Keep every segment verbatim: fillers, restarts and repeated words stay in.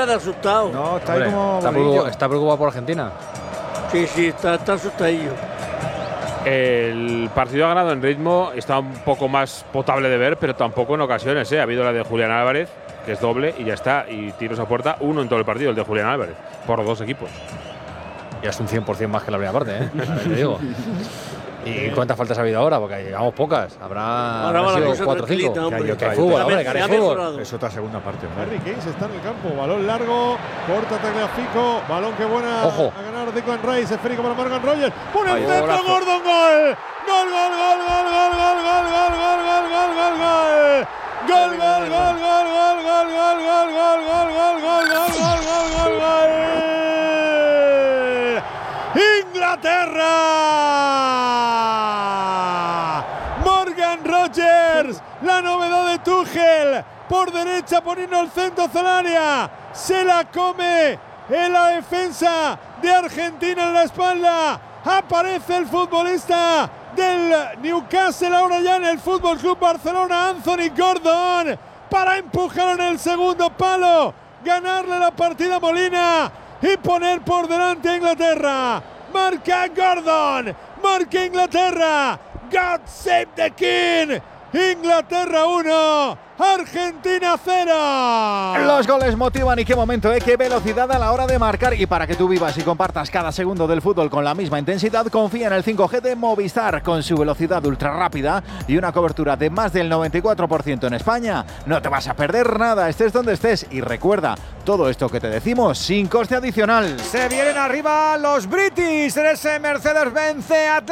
cara de asustado. No, está Hombre, ahí como está, preocupado, está preocupado por Argentina. Sí, sí, está, está asustadillo. El partido ha ganado en ritmo, está un poco más potable de ver, pero tampoco en ocasiones. ¿eh? Ha habido la de Julián Álvarez, que es doble, y ya está. Y tiros a puerta, uno en todo el partido, el de Julián Álvarez, por los dos equipos. Ya es un cien por cien más que la primera parte, ¿eh? Te digo. ¿Y cuántas faltas ha habido ahora? Porque llevamos pocas. Habrá, Ahora va habrá la sido cosa cuatro o cinco. tranquilita, hombre. Que hay fútbol, hombre, que hay Ya ha fútbol. mejorado. Es otra segunda parte. ¿no? Harry Kane está en el campo, balón largo, corta Tagliafico, balón que buena Ojo. a ganar Declan Rice, esférico para Morgan Rogers, pone el Ay, centro, golazo. Gordon, gol, gol, gol, gol, gol, gol, gol, gol, gol, gol, gol, gol, gol, gol. Gol, gol, gol, gol, gol, gol, gol, gol, gol, gol, gol, gol, gol, gol, gol, gol, gol. Inglaterra. Morgan Rogers, la novedad de Tuchel, por derecha poniendo el centro al área, se la come en la defensa de Argentina en la espalda, aparece el futbolista del Newcastle ahora ya en el Fútbol Club Barcelona, Anthony Gordon, para empujar en el segundo palo, ganarle la partida a Molina y poner por delante a Inglaterra. Marca Gordon, marca Inglaterra. God save the King. Inglaterra uno, Argentina cero. Los goles motivan y qué momento, ¿eh? Qué velocidad a la hora de marcar. Y para que tú vivas y compartas cada segundo del fútbol con la misma intensidad, confía en el cinco G de Movistar. Con su velocidad ultra rápida y una cobertura de más del noventa y cuatro por ciento en España, no te vas a perder nada, estés donde estés. Y recuerda, todo esto que te decimos sin coste adicional. Se vienen arriba los British en ese Mercedes-Benz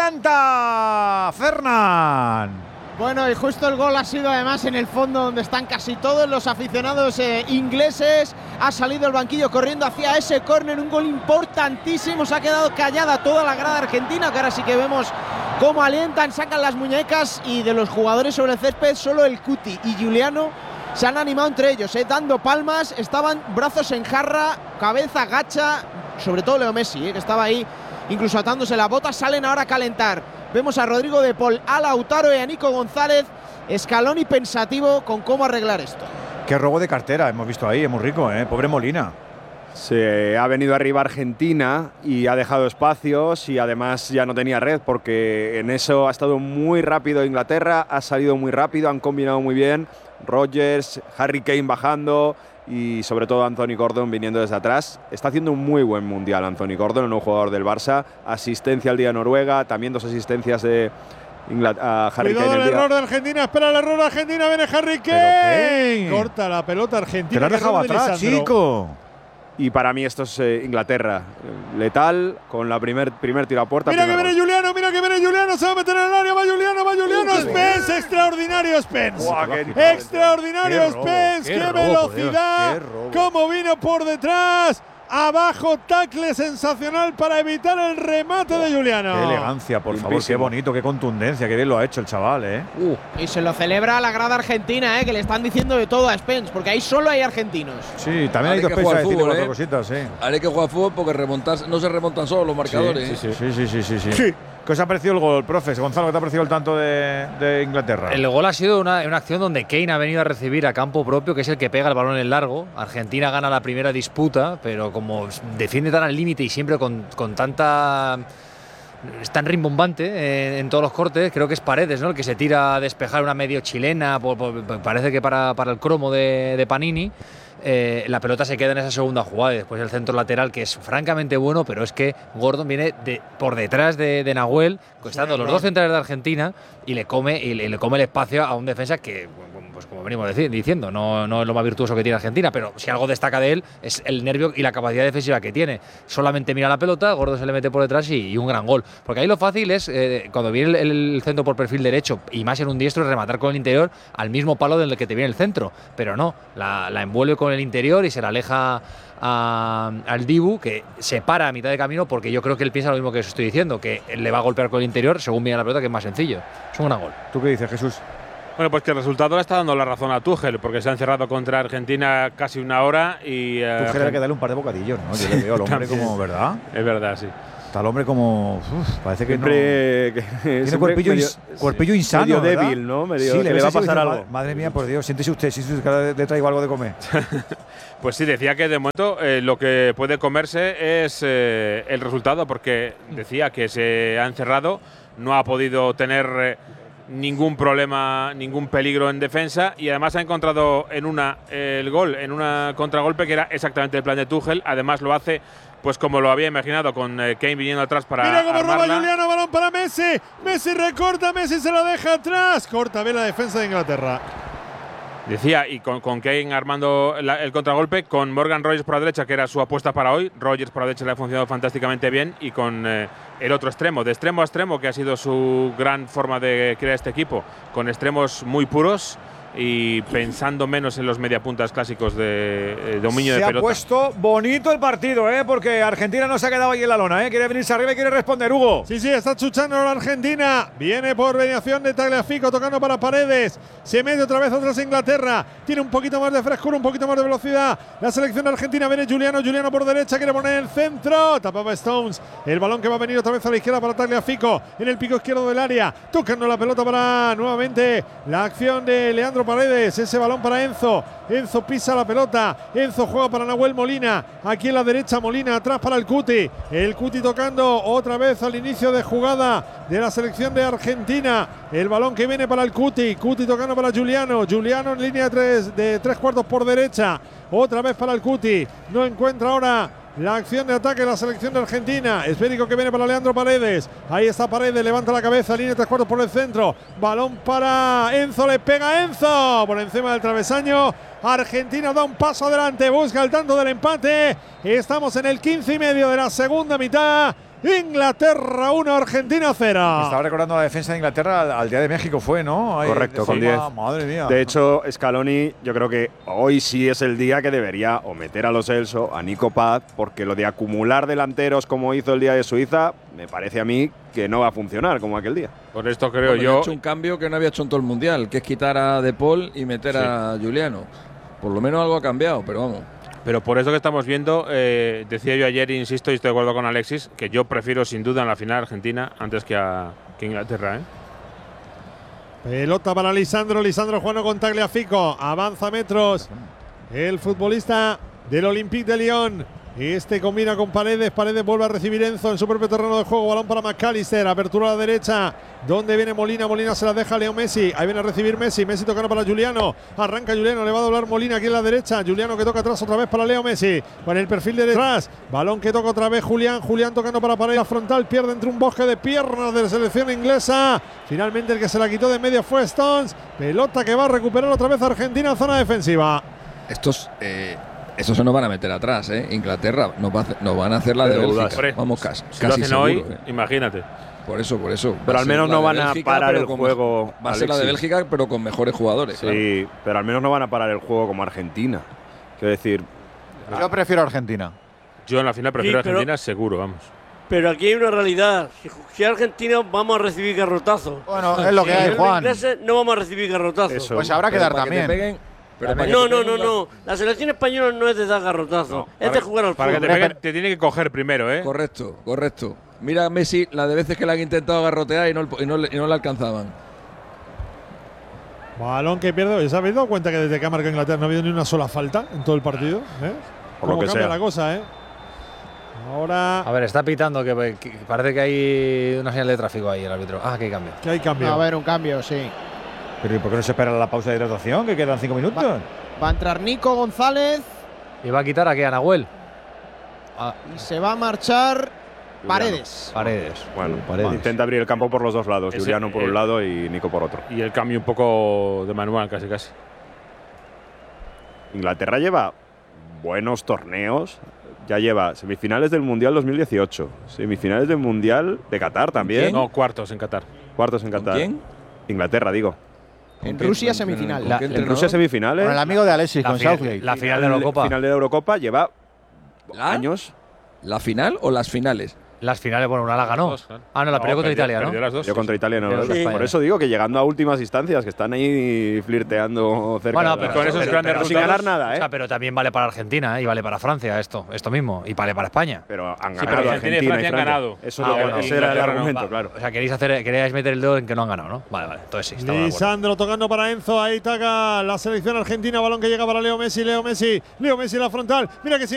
Atlanta. Fernán. Bueno, y justo el gol ha sido además en el fondo donde están casi todos los aficionados eh, ingleses. Ha salido el banquillo corriendo hacia ese córner, un gol importantísimo. Se ha quedado callada toda la grada argentina, que ahora sí que vemos cómo alientan, sacan las muñecas, y de los jugadores sobre el césped solo el Cuti y Giuliano se han animado entre ellos, eh, dando palmas, estaban brazos en jarra, cabeza gacha, sobre todo Leo Messi, eh, que estaba ahí incluso atándose las botas. Salen ahora a calentar. Vemos a Rodrigo de Paul, a Lautaro y a Nico González. Scaloni pensativo con cómo arreglar esto. Qué robo de cartera hemos visto ahí, es muy rico, ¿eh? Pobre Molina. Se ha venido arriba Argentina y ha dejado espacios, y además ya no tenía red, porque en eso ha estado muy rápido Inglaterra, ha salido muy rápido, han combinado muy bien. Rogers, Harry Kane bajando y sobre todo Anthony Gordon viniendo desde atrás. Está haciendo un muy buen mundial Anthony Gordon, el nuevo jugador del Barça. Asistencia al día de Noruega, también dos asistencias de Inglaterra, Harry Cuidado Kane. el El error día. de Argentina, espera el error de Argentina, viene Harry Kane. Corta la pelota Argentina. Te lo has que dejado error de atrás, Lisandro. chico. Y para mí esto es eh, Inglaterra. Letal, con la primer, primer tiro a puerta. Mira que primer viene gol. Juliano, mira que viene Juliano, se va a meter en el área, va Juliano, va Juliano, Spence, extraordinario Spence. Buah, qué- Extraordinario Qué robo, Spence, qué qué, robo, velocidad, por Dios, qué robo. cómo vino por detrás, abajo, tackle sensacional para evitar el remate de Juliano. Qué elegancia, por favor, qué Limpísimo. bonito, qué contundencia, qué bien lo ha hecho el chaval, ¿eh? Uh, Y se lo celebra la grada argentina, eh, que le están diciendo de todo a Spence, porque ahí solo hay argentinos. Sí, también Ahora hay hay dos que pensas jugar a decirle fútbol, cuatro ¿eh? cositas, sí. Ahora hay que jugar fútbol porque remontarse, no se remontan solo los marcadores. Sí, ¿eh? sí, sí, sí, sí, sí. Sí. ¿Qué os ha parecido el gol, profe? Gonzalo, ¿qué te ha parecido el tanto de, de Inglaterra? el gol ha sido una, una acción donde Kane ha venido a recibir a campo propio, que es el que pega el balón en largo. Argentina gana la primera disputa, pero como defiende tan al límite y siempre con, con tanta… es tan rimbombante eh, en todos los cortes, creo que es Paredes, ¿no?, el que se tira a despejar una medio chilena, por, por, parece que para, para el cromo de, de Panini. Eh, la pelota se queda en esa segunda jugada y después el centro lateral, que es francamente bueno, pero es que Gordon viene de, por detrás de, de Nahuel, estando los dos centrales de Argentina, y le come y le, le come el espacio a un defensa que, pues como venimos deci- diciendo, no, no es lo más virtuoso que tiene Argentina, pero si algo destaca de él es el nervio y la capacidad defensiva que tiene. Solamente mira la pelota, Gordon se le mete por detrás y, y un gran gol. Porque ahí lo fácil es, eh, cuando viene el, el centro por perfil derecho, y más en un diestro, es rematar con el interior al mismo palo del que te viene el centro. Pero no, la, la envuelve con el interior y se la aleja a, al Dibu, que se para a mitad de camino, porque yo creo que él piensa lo mismo que os estoy diciendo, que le va a golpear con el interior según viene la pelota, que es más sencillo. Es un gran gol. ¿Tú qué dices, Jesús? Bueno, pues que el resultado le está dando la razón a Tuchel, porque se ha encerrado contra Argentina casi una hora y… eh, Tú, Gerard, hay que darle un par de bocadillos, ¿no? Yo le veo al hombre también. como, ¿verdad? Es verdad, sí. Está el hombre como… Uf, parece que siempre, no… que, Tiene siempre cuerpillo, medio, ins, cuerpillo insano, medio ¿verdad? débil, ¿no? Medio, sí, que le, le va a así, pasar dice, algo. Madre mía, por Dios, siéntese usted, siéntese usted, que le traigo algo de comer. Pues sí, decía que de momento eh, lo que puede comerse es eh, el resultado, porque decía que se ha encerrado, no ha podido tener eh, ningún problema, ningún peligro en defensa y además ha encontrado en una eh, el gol, en una contragolpe que era exactamente el plan de Tuchel. Además lo hace pues como lo había imaginado, con eh, Kane viniendo atrás para Mira cómo armarla. roba Juliano, balón para Messi. Messi recorta, Messi se la deja atrás. Corta bien la defensa de Inglaterra. Decía, y con, con Kane armando la, el contragolpe, con Morgan Rogers por la derecha, que era su apuesta para hoy. Rogers por la derecha le ha funcionado fantásticamente bien, y con eh, el otro extremo, de extremo a extremo, que ha sido su gran forma de crear este equipo, con extremos muy puros y pensando menos en los mediapuntas clásicos de eh, dominio se de ha pelota. puesto bonito el partido, ¿eh? Porque Argentina no se ha quedado ahí en la lona, ¿eh? Quiere venirse arriba y quiere responder, Hugo. Sí, sí, está chuchando la Argentina. Viene por mediación de Tagliafico, tocando para Paredes. Se mete otra vez atrás Inglaterra. Tiene un poquito más de frescura, un poquito más de velocidad. La selección argentina viene Juliano. Juliano por derecha, quiere poner el centro. Tapaba Stones. El balón que va a venir otra vez a la izquierda para Tagliafico. En el pico izquierdo del área. Tocando la pelota para nuevamente la acción de Leandro Paredes. Ese balón para Enzo. Enzo pisa la pelota. Enzo juega para Nahuel Molina. Aquí en la derecha Molina, atrás para el Cuti. El Cuti tocando otra vez al inicio de jugada de la selección de Argentina. El balón que viene para el Cuti. Cuti tocando para Juliano. Juliano en línea de tres, de tres cuartos por derecha. Otra vez para el Cuti. No encuentra ahora la acción de ataque de la selección de Argentina. Esférico que viene para Leandro Paredes. Ahí está Paredes, levanta la cabeza, línea de tres cuartos por el centro. Balón para Enzo, le pega Enzo por encima del travesaño. Argentina da un paso adelante, busca el tanto del empate. Estamos en el quince y medio de la segunda mitad. Inglaterra uno, Argentina cero. Estaba recordando la defensa de Inglaterra al, al Día de México, fue, ¿no? Ahí Correcto, de con forma, diez. Madre mía. De hecho, Scaloni, yo creo que hoy sí es el día que debería o meter a Lo Celso, a Nico Paz, porque lo de acumular delanteros como hizo el día de Suiza, me parece a mí que no va a funcionar como aquel día. Por esto creo Bueno, yo. Ha hecho un cambio que no había hecho en todo el mundial, que es quitar a De Paul y meter Sí. a Juliano. Por lo menos algo ha cambiado, pero vamos. Pero por eso que estamos viendo, eh, decía yo ayer, insisto, y estoy de acuerdo con Alexis, que yo prefiero sin duda en la final Argentina antes que a que Inglaterra, ¿eh? Pelota para Lisandro, Lisandro jugando con Tagliafico, avanza metros el futbolista del Olympique de Lyon. Este combina con Paredes, Paredes vuelve a recibir Enzo en su propio terreno de juego, balón para McAllister, apertura a la derecha, donde viene Molina, Molina se la deja a Leo Messi, ahí viene a recibir Messi, Messi tocando para Juliano, arranca Juliano, le va a doblar Molina aquí en la derecha, Juliano que toca atrás otra vez para Leo Messi, con el perfil de detrás, balón que toca otra vez Julián, Julián tocando para Paredes, frontal, pierde entre un bosque de piernas de la selección inglesa, finalmente el que se la quitó de medio fue Stones, pelota que va a recuperar otra vez Argentina, zona defensiva. Estos, eh, estos se nos van a meter atrás, ¿eh? Inglaterra nos, va a hacer, nos van a hacer la de Pero Bélgica. Hombre, Vamos, casi, Si casi lo hacen seguro, hoy, ¿eh? imagínate. Por eso, por eso. Pero Va a al ser menos la no de van a Bélgica, parar pero el con- juego, Va a ser la de Alexis. Bélgica, pero con mejores jugadores. Sí, claro. pero al menos no van a parar el juego como Argentina. Quiero decir, Yo prefiero Argentina. Yo en la final prefiero Sí, pero- Argentina, seguro, vamos. Pero aquí hay una realidad. Si, si Argentina vamos a recibir garrotazos. Bueno, es lo que Si hay, los Juan. ingleses no vamos a recibir garrotazos. Eso. Pues habrá que Pero dar para que te también. peguen, pero para que No, te no, peguen no, un no. La selección española no es de dar garrotazos. es Para- de jugar al Para que te fútbol. peguen, te tiene que coger primero, ¿eh? Correcto, correcto. Mira a Messi la de veces que le han intentado garrotear y no, y no, le- y no le alcanzaban. Balón que pierde. ¿Se habéis dado cuenta que desde que ha marcado Inglaterra no ha habido ni una sola falta en todo el partido? ¿Eh? Por lo ¿Cómo que cambia sea. la cosa, eh? Ahora A ver, está pitando que, que parece que hay una señal de tráfico ahí el árbitro. Ah, que hay cambio. que hay cambio. Va a haber un cambio, sí. Pero ¿y por qué no se espera la pausa de hidratación? Que quedan cinco minutos. Va a entrar Nico González ¿Y va a quitar a qué? ¿A Nahuel? A y se va a marchar Paredes. Paredes. bueno, Paredes. intenta abrir el campo por los dos lados. Ese- Juliano por eh, un lado y Nico por otro. Y el cambio un poco de manual, casi casi. Inglaterra lleva buenos torneos. Ya lleva semifinales del Mundial dos mil dieciocho, semifinales del Mundial de Qatar también, No, cuartos en Qatar. cuartos en ¿Con Qatar. quién? Inglaterra, digo. En ¿Con Rusia qué- semifinal. con La- qué en En entrenador? Rusia semifinales. Con el amigo de Alexis, La, con final, Southgate. la final de la Eurocopa. Final de la Eurocopa lleva ¿La? años. ¿La final o las finales? Las finales, bueno, una la ganó. Dos, claro. Ah, no, la No, perdió contra perdió- Italia, ¿no? perdió las dos, Yo sí, contra sí. Italia no. Pero Por España. eso digo que llegando a últimas instancias, que están ahí flirteando cerca. Bueno, de la- pero, con esos pero- grandes pero- sin ganar nada, o ¿eh? sea, pero también vale para Argentina, ¿eh? Y vale para Francia esto, esto mismo. Y vale para España. Pero han Sí, pero ganado Argentina y Argentina Francia han ganado. Eso Ah, es lo que- bueno, ese era el Inglaterra no. argumento, Va, claro. O sea, queréis, hacer, queréis meter el dedo en que no han ganado, ¿no? Vale, vale. Entonces sí, estamos de acuerdo. Lisandro tocando para Enzo. Ahí taca la selección argentina. Balón que llega para Leo Messi. Leo Messi. Leo Messi en la frontal. Mira que si